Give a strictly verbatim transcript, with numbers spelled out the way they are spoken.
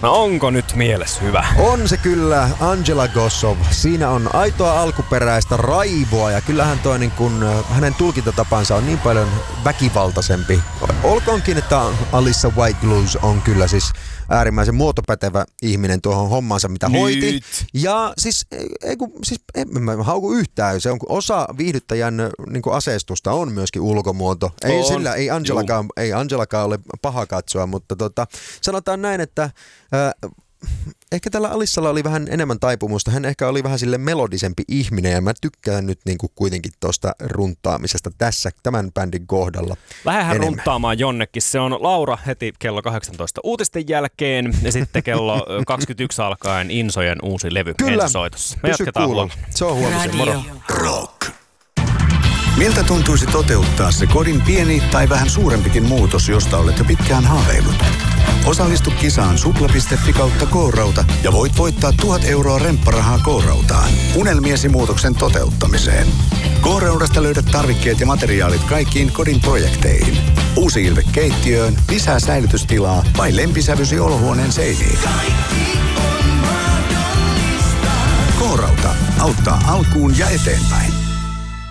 No onko nyt mielessä hyvä? On se kyllä, Angela Gossow. Siinä on aitoa alkuperäistä raivoa ja kyllähän toi niin kun, hänen tulkintatapansa on niin paljon väkivaltaisempi. Olkoonkin, että Alyssa White-Gluz on kyllä siis äärimmäisen muotopätevä ihminen tuohon hommaansa, mitä Nyt. hoiti. Ja siis, ei kun, siis en mä hauku yhtään. Se on, kun osa viihdyttäjän niin kuin aseistusta on myöskin ulkomuoto. Ei on. sillä, ei Angelakaan, ei Angelakaan ole paha katsoa, mutta tota, sanotaan näin, että äh, ehkä tällä Alyssalla oli vähän enemmän taipumusta. Hän ehkä oli vähän sille melodisempi ihminen ja mä tykkään nyt niin kuin kuitenkin tuosta runtaamisesta tässä tämän bändin kohdalla. Lähdehän enemmän runttaamaan jonnekin. Se on Laura heti kello kahdeksantoista uutisten jälkeen ja sitten kello kaksikymmentäyksi alkaen Insojen uusi levy ensisoitossa. Me pysy jatketaan kuulolla. Se on huomisen, moro. Rock. Miltä tuntuisi toteuttaa se kodin pieni tai vähän suurempikin muutos, josta olet jo pitkään haaveillut? Osallistu kisaan supla piste fi kautta K-rauta ja voit voittaa tuhat euroa rempparahaa K-rautaan unelmiesi muutoksen toteuttamiseen. K-raudasta löydät tarvikkeet ja materiaalit kaikkiin kodin projekteihin. Uusi ilme keittiöön, lisää säilytystilaa vai lempisävysi olohuoneen seiniin. K-rauta auttaa alkuun ja eteenpäin.